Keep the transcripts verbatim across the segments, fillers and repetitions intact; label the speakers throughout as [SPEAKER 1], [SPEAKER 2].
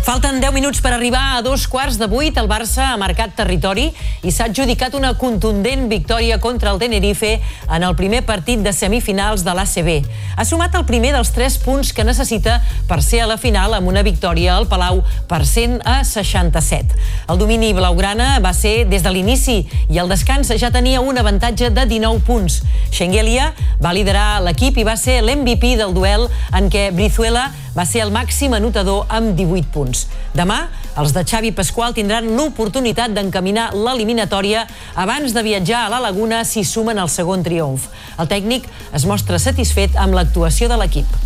[SPEAKER 1] Falten deu minuts per arribar a dos quarts de vuit. El Barça ha marcat territori i s'ha adjudicat una contundent victòria contra el Tenerife en el primer partit de semifinals de l'A C B. Ha sumat el primer dels tres punts que necessita per ser a la final amb una victòria al Palau per cent a seixanta-set. El domini blaugrana va ser des de l'inici i al descans ja tenia un avantatge de dinou punts. Schengelia va liderar l'equip i va ser l'M V P del duel en què Brizuela va ser el màxim anotador amb divuit punts. Demà, els de Xavi Pasqual tindran l'oportunitat d'encaminar l'eliminatòria abans de viatjar a la Laguna si sumen el segon triomf. El tècnic es mostra satisfet amb l'actuació de l'equip.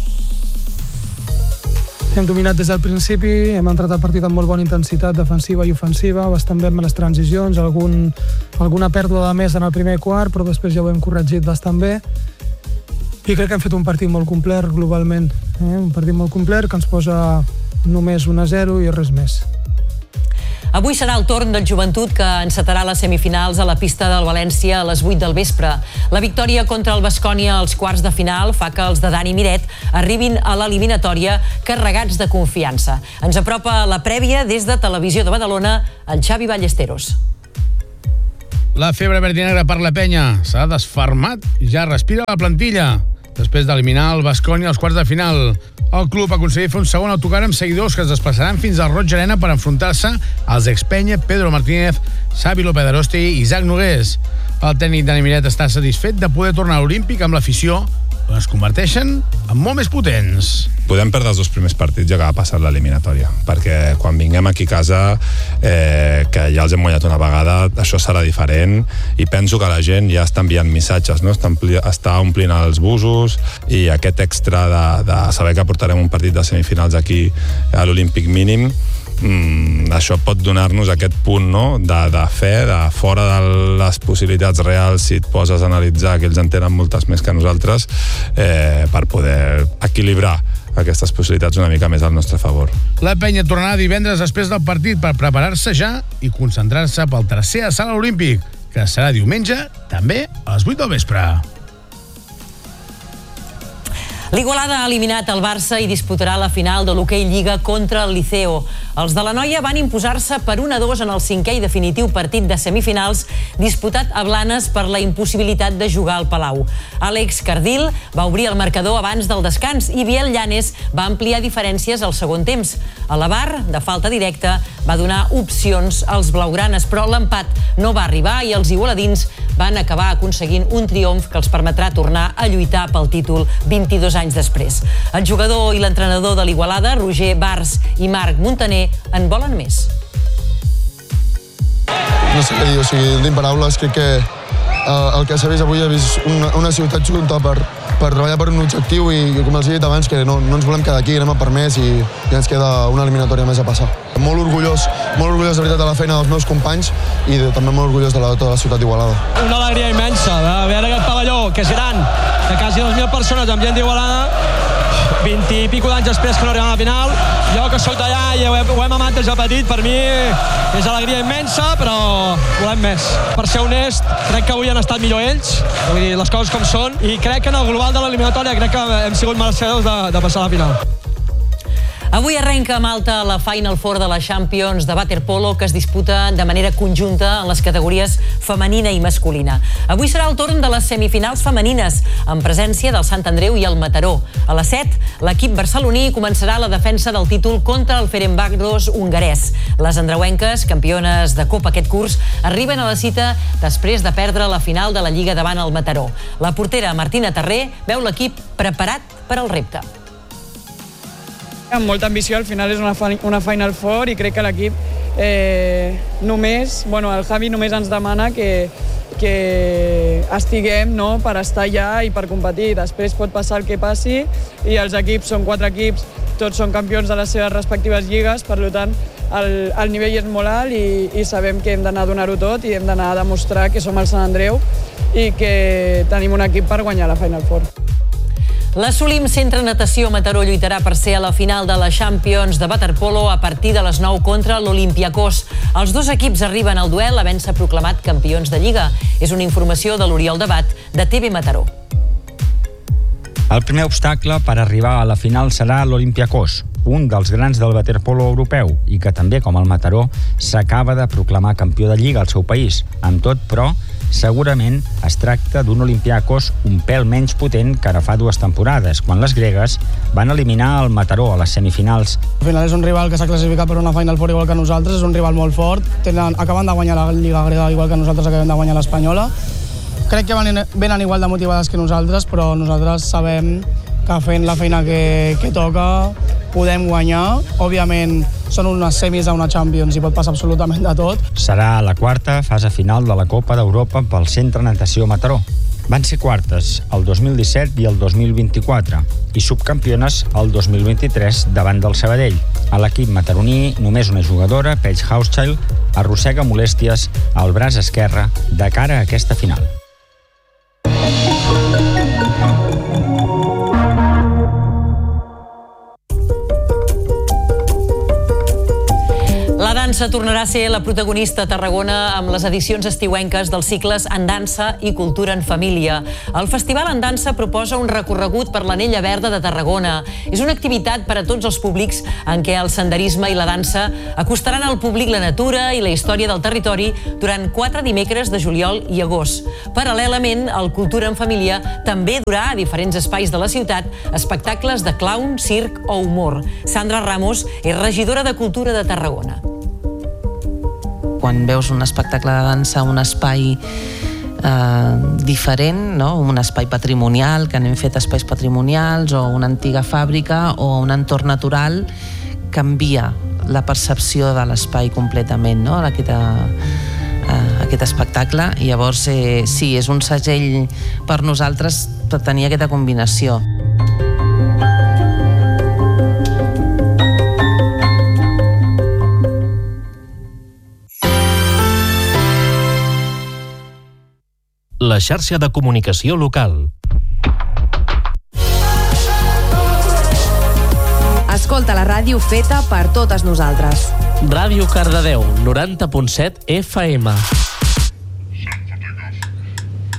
[SPEAKER 2] Hem dominat des del principi, hem entrat al partit amb molt bona intensitat defensiva i ofensiva, bastant bé amb les transicions, algun, alguna pèrdua de més en el primer quart, però després ja ho hem corregit bastant bé. I crec que hem fet un partit molt complet globalment, eh? un partit molt complet que ens posa només un a zero i res més.
[SPEAKER 1] Avui serà el torn del Joventut que encetarà les semifinals a la pista del València a les vuit del vespre. La victòria contra el Baskonia als quarts de final fa que els de Dani Miret arribin a l'eliminatòria carregats de confiança. Ens apropa la prèvia des de Televisió de Badalona, el Xavi Ballesteros.
[SPEAKER 3] La febre verdinegra per la penya s'ha desfermat i ja respira la plantilla. Després d'eliminar el Baskonia als quarts de final, el club ha aconseguit fer un segon autocar amb seguidors que es desplaçaran fins al Roig Arena per enfrontar-se als expenya Pedro Martínez, Xavi López Arosti i Isaac Nogués. El tècnic Dani Miret està satisfet de poder tornar a l'Olímpic amb l'afició, on es converteixen en molt més potents.
[SPEAKER 4] Podem perdre els dos primers partits ja que ha passat l'eliminatòria, perquè quan vinguem aquí a casa, eh, que ja els hem guanyat una vegada, això serà diferent i penso que la gent ja està enviant missatges, no? està, ampli, està omplint els busos i aquest extra de, de saber que portarem un partit de semifinals aquí a l'Olímpic mínim, Mm, això pot donar-nos aquest punt no? de, de fe, de fora de les possibilitats reals, si et poses a analitzar que ells en tenen moltes més que nosaltres, eh, per poder equilibrar aquestes possibilitats una mica més al nostre favor.
[SPEAKER 3] La penya tornarà divendres després del partit per preparar-se ja i concentrar-se pel tercer assalt a l'Olímpic, que serà diumenge, també a les vuit del vespre.
[SPEAKER 1] L'Igualada ha eliminat el Barça i disputarà la final de l'Hoquei Lliga contra el Liceo. Els de la Noia van imposar-se per un a dos en el cinquè i definitiu partit de semifinals disputat a Blanes per la impossibilitat de jugar al Palau. Àlex Cardil va obrir el marcador abans del descans i Biel Llanes va ampliar diferències al segon temps. A la bar, de falta directa, va donar opcions als blaugranes, però l'empat no va arribar i els igualadins van acabar aconseguint un triomf que els permetrà tornar a lluitar pel títol vint-i-dos anys després. El jugador i l'entrenador de l'Igualada, Roger Bars i Marc Montaner, en volen més.
[SPEAKER 5] No sé què dir, o sigui, tinc paraules, crec que eh, el que s'ha vist avui ha vist una, una ciutat junta per, per treballar per un objectiu i, com els he dit abans, que no, no ens volem quedar aquí, anem a per més i, i ens queda una eliminatòria més a passar. Molt orgullós, molt orgullós de veritat de la feina dels meus companys i de, també molt orgullós de la, tota la ciutat d'Igualada.
[SPEAKER 6] Una alegria immensa de veure aquest pavelló, que és gran, de quasi dues mil persones amb gent d'Igualada, vint i pico d'anys després que no arribem a la final. Jo que soc d'allà i ho hem, ho hem amat des de petit, per mi és alegria immensa, però volem més. Per ser honest, crec que avui han estat millor ells, vull dir, les coses com són, i crec que en el global de l'eliminatòria crec que hem sigut merecedors de, de passar a la final.
[SPEAKER 1] Avui arrenca a Malta la Final Four de la Champions de waterpolo que es disputa de manera conjunta en les categories femenina i masculina. Avui serà el torn de les semifinals femenines, en presència del Sant Andreu i el Mataró. A les set, l'equip barceloní començarà la defensa del títol contra el Ferencváros hongarès. Les andreuenques, campiones de Copa aquest curs, arriben a la cita després de perdre la final de la Lliga davant el Mataró. La portera Martina Terré veu l'equip preparat per al repte.
[SPEAKER 7] Amb molta ambició, al final és una, una Final Four i crec que l'equip eh, només, bueno, el Javi només ens demana que, que estiguem no, per estar allà i per competir. Després pot passar el que passi i els equips són quatre equips, tots són campions de les seves respectives lligues, per tant el, el nivell és molt alt i, i sabem que hem d'anar a donar-ho tot i hem d'anar a demostrar que som el Sant Andreu i que tenim un equip per guanyar la Final Four.
[SPEAKER 1] La Solim Centre Natació Mataró lluitarà per ser a la final de la Champions de waterpolo a partir de les nou contra l'Olympiakos. Els dos equips arriben al duel havent-se proclamat campions de Lliga. És una informació de l'Oriol Debat, de T V Mataró.
[SPEAKER 8] El primer obstacle per arribar a la final serà l'Olympiacos, un dels grans del waterpolo europeu i que també, com el Mataró, s'acaba de proclamar campió de Lliga al seu país. Amb tot, però, segurament es tracta d'un Olympiacos un pèl menys potent que ara fa dues temporades, quan les gregues van eliminar el Mataró a les semifinals.
[SPEAKER 9] Al final és un rival que s'ha classificat per una Final Four igual que nosaltres, és un rival molt fort, tenen, acaben de guanyar la Lliga grega igual que nosaltres acabem de guanyar l'Espanyola. Crec que venen, venen igual de motivades que nosaltres, però nosaltres sabem que fent la feina que, que toca podem guanyar. Òbviament són unes semis a una Champions i pot passar absolutament de tot.
[SPEAKER 8] Serà la quarta fase final de la Copa d'Europa pel Centre Natació Mataró. Van ser quartes el dos mil disset i el dos mil vint-i-quatre i subcampiones el dos mil vint-i-tres davant del Sabadell. A l'equip mataroní, només una jugadora, Paige Hauschild, arrossega molèsties al braç esquerre de cara a aquesta final.
[SPEAKER 1] La dansa tornarà a ser la protagonista a Tarragona amb les edicions estiuenques dels cicles En dansa i Cultura en família. El Festival En dansa proposa un recorregut per l'Anella Verda de Tarragona. És una activitat per a tots els públics en què el senderisme i la dansa acostaran al públic la natura i la història del territori durant quatre dimecres de juliol i agost. Paral·lelament, el Cultura en família també durà a diferents espais de la ciutat espectacles de clown, circ o humor. Sandra Ramos és regidora de Cultura de Tarragona.
[SPEAKER 10] Quan veus un espectacle de dansa, un espai eh, diferent, no? Un espai patrimonial, que n'hem fet espais patrimonials, o una antiga fàbrica, o un entorn natural, canvia la percepció de l'espai completament, no? Aquest, eh, aquest espectacle. I llavors, eh, sí, és un segell per nosaltres per tenir aquesta combinació.
[SPEAKER 11] La xarxa de comunicació local.
[SPEAKER 12] Escolta la ràdio feta per totes nosaltres.
[SPEAKER 11] Ràdio Cardedeu, noranta punt set F M.